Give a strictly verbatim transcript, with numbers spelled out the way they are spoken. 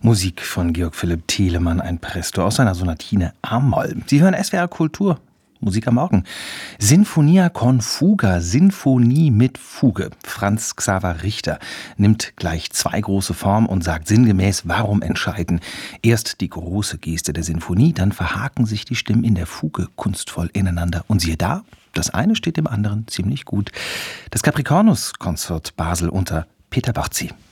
Musik von Georg Philipp Telemann, ein Presto aus seiner Sonatine a-Moll. Sie hören S W R Kultur, Musik am Morgen. Sinfonia con fuga, Sinfonie mit Fuge. Franz Xaver Richter nimmt gleich zwei große Formen und sagt sinngemäß, warum entscheiden? Erst die große Geste der Sinfonie, dann verhaken sich die Stimmen in der Fuge kunstvoll ineinander. Und siehe da, das eine steht dem anderen ziemlich gut. Das Capricornus-Konzert Basel unter Peter Bartzi.